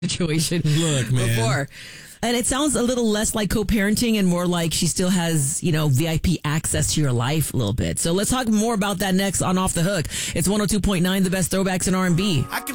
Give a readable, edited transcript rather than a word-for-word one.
situation Look, man. before. And it sounds a little less like co-parenting and more like she still has, VIP access to your life a little bit. So let's talk more about that next on Off the Hook. It's 102.9, the best throwbacks in R&B.